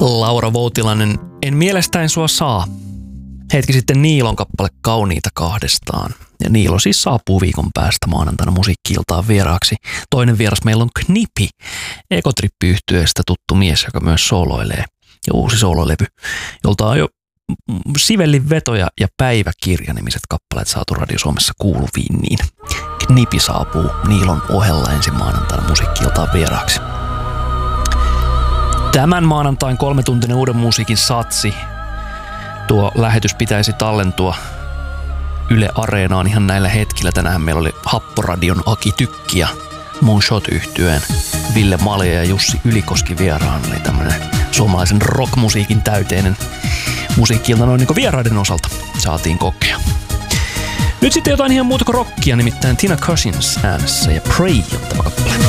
Laura Voutilainen, En mielestäin sua saa. Hetki sitten Niilon kappale Kauniita kahdestaan. Ja Niilo siis saapuu viikon päästä maanantaina musiikki-iltaan vieraaksi. Toinen vieras meillä on Knipi, Ekotrippi-yhtyeestä tuttu mies, joka myös sooloilee. Ja uusi soololevy, jolta on jo Sivellin vetoja ja Päiväkirja-nimiset kappaleet saatu Radio Suomessa kuuluviin, niin Knipi saapuu Niilon ohella ensi maanantaina musiikki-iltaan vieraaksi. Tämän maanantain 3-tuntinen uuden musiikin satsi. Tuo lähetys pitäisi tallentua Yle Areenaan ihan näillä hetkillä. Tänään meillä oli Happoradion Aki Tykki ja Moonshot-yhtyeen Ville Malja ja Jussi Ylikoski vieraan. Eli tämmönen suomalaisen rockmusiikin täyteinen musiikki-ilta noin niin kuin vieraiden osalta saatiin kokea. Nyt sitten jotain ihan muuta kuin rockia, nimittäin Tina Cousins äänessä ja Pray on tämä kappale.